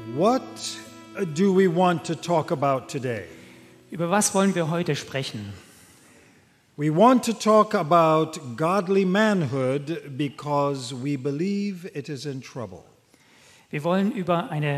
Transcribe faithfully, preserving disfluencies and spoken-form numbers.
What do we want to talk about today? Über was wollen wir heute sprechen? We want to talk about godly manhood because we believe it is in trouble. Wir wollen über eine